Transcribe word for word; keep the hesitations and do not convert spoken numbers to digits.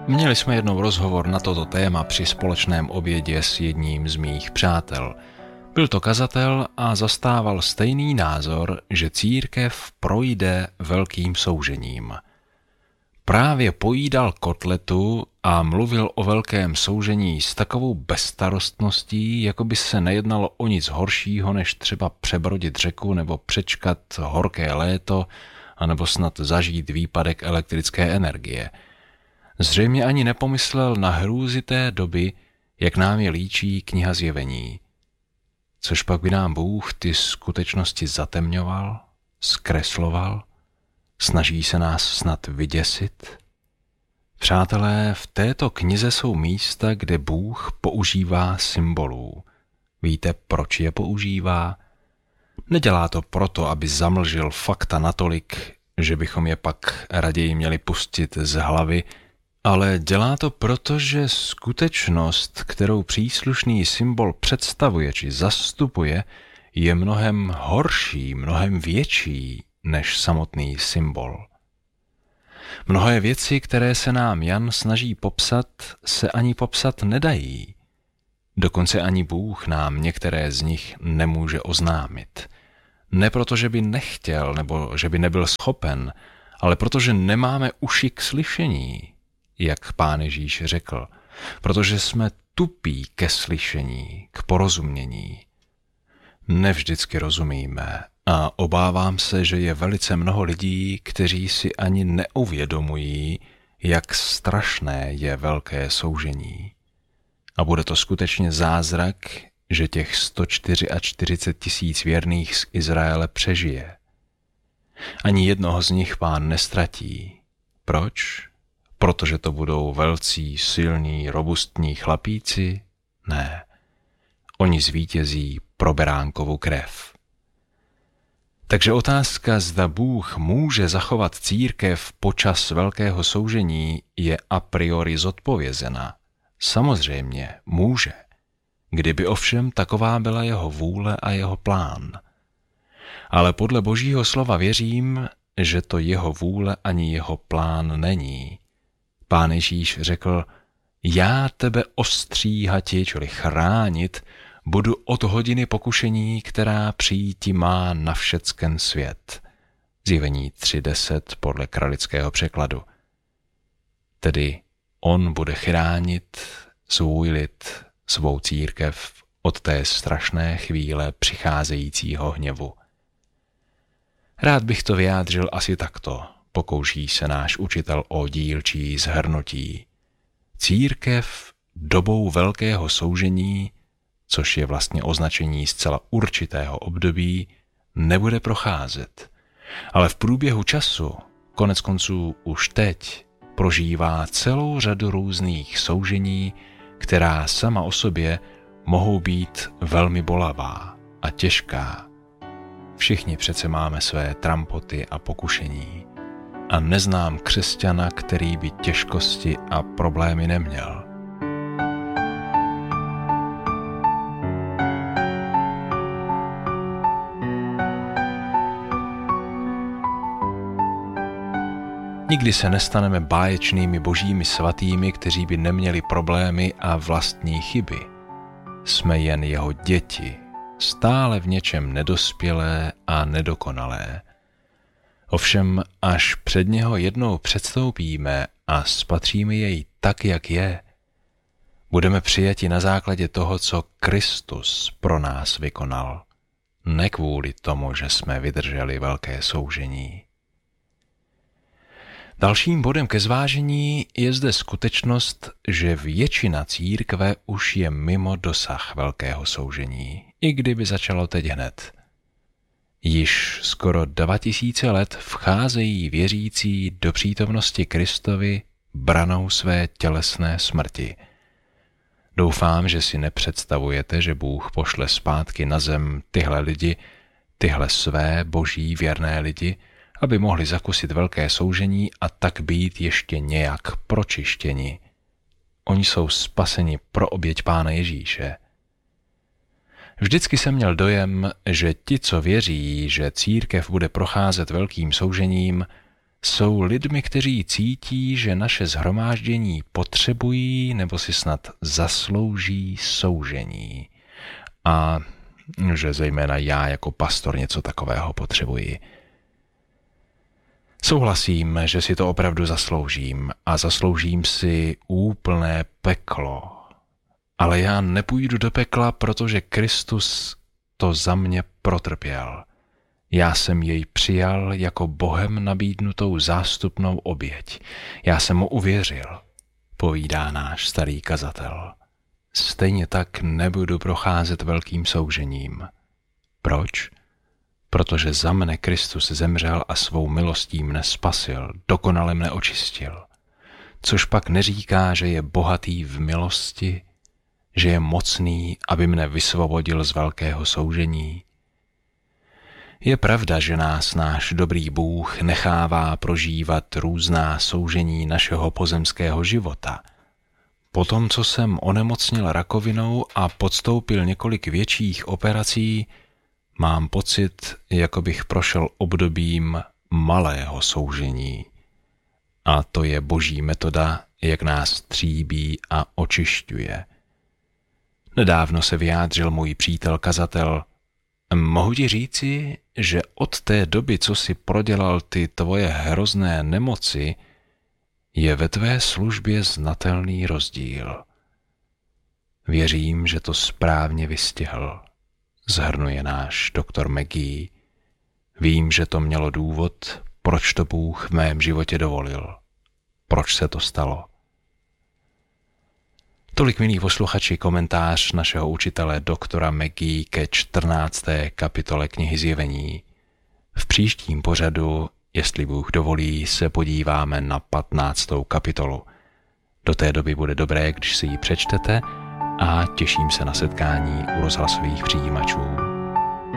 Měli jsme jednou rozhovor na toto téma při společném obědě s jedním z mých přátel. Byl to kazatel a zastával stejný názor, že církev projde velkým soužením. Právě pojídal kotletu a mluvil o velkém soužení s takovou bezstarostností, jako by se nejednalo o nic horšího, než třeba přebrodit řeku nebo přečkat horké léto, anebo snad zažít výpadek elektrické energie. Zřejmě ani nepomyslel na hrůzy té doby, jak nám je líčí kniha Zjevení. Což pak by nám Bůh ty skutečnosti zatemňoval, zkresloval, snaží se nás snad vyděsit? Přátelé, v této knize jsou místa, kde Bůh používá symbolů. Víte, proč je používá? Nedělá to proto, aby zamlžil fakta natolik, že bychom je pak raději měli pustit z hlavy, ale dělá to proto, že skutečnost, kterou příslušný symbol představuje či zastupuje, je mnohem horší, mnohem větší než samotný symbol. Mnohé věci, které se nám Jan snaží popsat, se ani popsat nedají. Dokonce ani Bůh nám některé z nich nemůže oznámit. Ne proto, že by nechtěl nebo že by nebyl schopen, ale protože nemáme uši k slyšení, jak Pán Ježíš řekl, protože jsme tupí ke slyšení, k porozumění. Nevždycky rozumíme a obávám se, že je velice mnoho lidí, kteří si ani neuvědomují, jak strašné je velké soužení. A bude to skutečně zázrak, že těch sto čtyřicet čtyři tisíc věrných z Izraele přežije. Ani jednoho z nich Pán nestratí. Proč? Protože to budou velcí, silní, robustní chlapíci? Ne. Oni zvítězí pro beránkovu krev. Takže otázka, zda Bůh může zachovat církev počas velkého soužení, je a priori zodpovězena. Samozřejmě může. Kdyby ovšem taková byla jeho vůle a jeho plán. Ale podle Božího slova věřím, že to jeho vůle ani jeho plán není. Pán Ježíš řekl, já tebe ostříhati, čili chránit, budu od hodiny pokušení, která přijíti má na všecken svět. Zjevení tři deset podle kralického překladu. Tedy on bude chránit svůj lid, svou církev od té strašné chvíle přicházejícího hněvu. Rád bych to vyjádřil asi takto, pokouší se náš učitel o dílčí shrnutí. Církev dobou velkého soužení, což je vlastně označení zcela určitého období, nebude procházet. Ale v průběhu času, konec konců už teď, prožívá celou řadu různých soužení, která sama o sobě mohou být velmi bolavá a těžká. Všichni přece máme své trampoty a pokušení. A neznám křesťana, který by těžkosti a problémy neměl. Nikdy se nestaneme báječnými božími svatými, kteří by neměli problémy a vlastní chyby. Jsme jen jeho děti, stále v něčem nedospělé a nedokonalé. Ovšem, až před něho jednou předstoupíme a spatříme jej tak, jak je, budeme přijati na základě toho, co Kristus pro nás vykonal, ne kvůli tomu, že jsme vydrželi velké soužení. Dalším bodem ke zvážení je zde skutečnost, že většina církve už je mimo dosah velkého soužení, i kdyby začalo teď hned. Již skoro dva tisíce let vcházejí věřící do přítomnosti Kristovi branou své tělesné smrti. Doufám, že si nepředstavujete, že Bůh pošle zpátky na zem tyhle lidi, tyhle své boží věrné lidi, aby mohli zakusit velké soužení a tak být ještě nějak pročištěni. Oni jsou spaseni pro oběť Pána Ježíše. Vždycky jsem měl dojem, že ti, co věří, že církev bude procházet velkým soužením, jsou lidmi, kteří cítí, že naše shromáždění potřebují nebo si snad zaslouží soužení. A že zejména já jako pastor něco takového potřebuji. Souhlasím, že si to opravdu zasloužím a zasloužím si úplné peklo. Ale já nepůjdu do pekla, protože Kristus to za mě protrpěl. Já jsem jej přijal jako Bohem nabídnutou zástupnou oběť. Já jsem mu uvěřil, povídá náš starý kazatel. Stejně tak nebudu procházet velkým soužením. Proč? Protože za mne Kristus zemřel a svou milostí mne spasil, dokonale mne očistil. Což pak neříká, že je bohatý v milosti, že je mocný, aby mne vysvobodil z velkého soužení. Je pravda, že nás náš dobrý Bůh nechává prožívat různá soužení našeho pozemského života. Potom, co jsem onemocnil rakovinou a podstoupil několik větších operací, mám pocit, jako bych prošel obdobím malého soužení. A to je boží metoda, jak nás tříbí a očišťuje. Nedávno se vyjádřil můj přítel kazatel: mohu ti říci, že od té doby, co si prodělal ty tvoje hrozné nemoci, je ve tvé službě znatelný rozdíl. Věřím, že to správně vystihl, shrnuje náš doktor McGee. Vím, že to mělo důvod, proč to Bůh v mém životě dovolil. Proč se to stalo? Tolik, milí posluchači, komentář našeho učitele doktora McGee ke čtrnácté kapitole knihy Zjevení. V příštím pořadu, jestli Bůh dovolí, se podíváme na patnáctou kapitolu. Do té doby bude dobré, když si ji přečtete, a těším se na setkání u rozhlasových přijímačů.